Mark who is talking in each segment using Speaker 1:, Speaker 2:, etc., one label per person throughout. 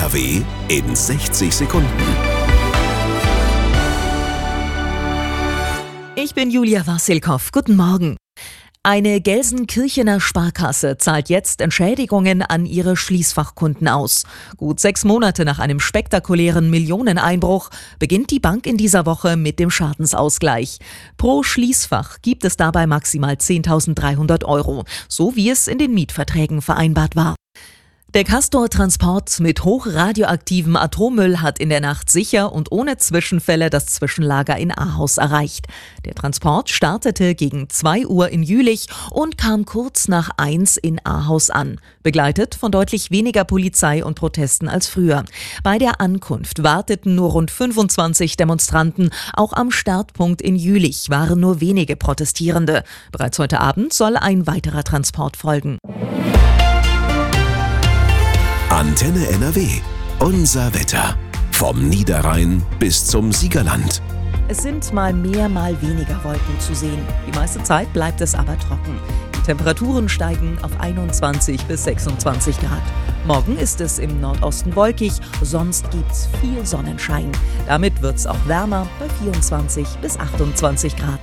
Speaker 1: NRW in 60 Sekunden.
Speaker 2: Ich bin Julia Wassilkow. Guten Morgen. Eine Gelsenkirchener Sparkasse zahlt jetzt Entschädigungen an ihre Schließfachkunden aus. Gut 6 Monate nach einem spektakulären Millioneneinbruch beginnt die Bank in dieser Woche mit dem Schadensausgleich. Pro Schließfach gibt es dabei maximal 10.300 €, so wie es in den Mietverträgen vereinbart war. Der Castor-Transport mit hochradioaktivem Atommüll hat in der Nacht sicher und ohne Zwischenfälle das Zwischenlager in Ahaus erreicht. Der Transport startete gegen 2 Uhr in Jülich und kam kurz nach 1 in Ahaus an, begleitet von deutlich weniger Polizei und Protesten als früher. Bei der Ankunft warteten nur rund 25 Demonstranten. Auch am Startpunkt in Jülich waren nur wenige Protestierende. Bereits heute Abend soll ein weiterer Transport folgen.
Speaker 1: Antenne NRW. Unser Wetter. Vom Niederrhein bis zum Siegerland.
Speaker 2: Es sind mal mehr, mal weniger Wolken zu sehen. Die meiste Zeit bleibt es aber trocken. Die Temperaturen steigen auf 21 bis 26 Grad. Morgen ist es im Nordosten wolkig, sonst gibt's viel Sonnenschein. Damit wird's auch wärmer bei 24 bis 28 Grad.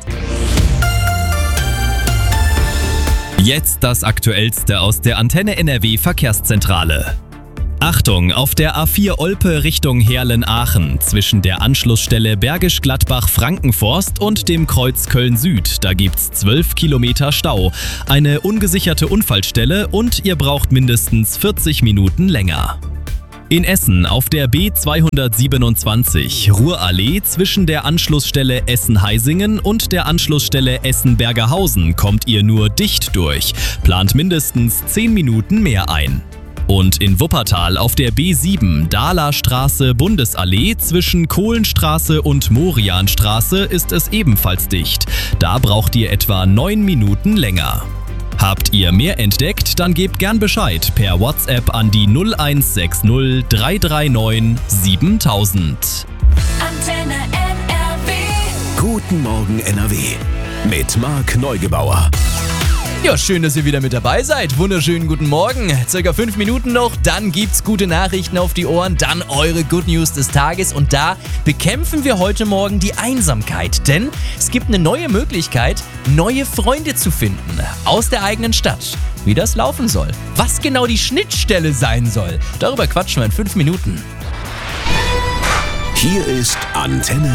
Speaker 3: Jetzt das Aktuellste aus der Antenne NRW Verkehrszentrale. Achtung, auf der A4 Olpe Richtung Heerlen-Aachen zwischen der Anschlussstelle Bergisch Gladbach-Frankenforst und dem Kreuz Köln-Süd. Da gibt's 12 Kilometer Stau, eine ungesicherte Unfallstelle und ihr braucht mindestens 40 Minuten länger. In Essen auf der B227 Ruhrallee zwischen der Anschlussstelle Essen-Heisingen und der Anschlussstelle Essen-Bergerhausen kommt ihr nur dicht durch. Plant mindestens 10 Minuten mehr ein. Und in Wuppertal auf der B7 Dahler-Straße Bundesallee zwischen Kohlenstraße und Morianstraße ist es ebenfalls dicht. Da braucht ihr etwa 9 Minuten länger. Habt ihr mehr entdeckt, dann gebt gern Bescheid per WhatsApp an die 0160 339 7000.
Speaker 4: Antenne NRW.
Speaker 1: Guten Morgen NRW. Mit Marc Neugebauer.
Speaker 5: Ja, schön, dass ihr wieder mit dabei seid. Wunderschönen guten Morgen. Circa 5 Minuten noch, dann gibt's gute Nachrichten auf die Ohren, dann eure Good News des Tages und da bekämpfen wir heute Morgen die Einsamkeit, denn es gibt eine neue Möglichkeit, neue Freunde zu finden aus der eigenen Stadt. Wie das laufen soll, was genau die Schnittstelle sein soll, darüber quatschen wir in 5 Minuten.
Speaker 1: Hier ist Antenne